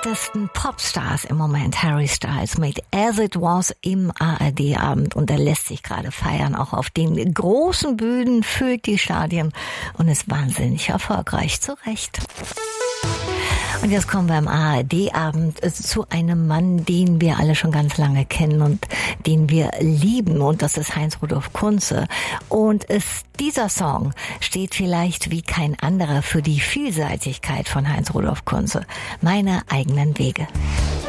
bekanntesten Popstars im Moment, Harry Styles mit As It Was im ARD-Abend, und er lässt sich gerade feiern, auch auf den großen Bühnen, füllt die Stadien und ist wahnsinnig erfolgreich, zu Recht. Und jetzt kommen wir am ARD-Abend zu einem Mann, den wir alle schon ganz lange kennen und den wir lieben, und das ist Heinz-Rudolf Kunze. Und dieser Song steht vielleicht wie kein anderer für die Vielseitigkeit von Heinz-Rudolf Kunze. Meine eigenen Wege.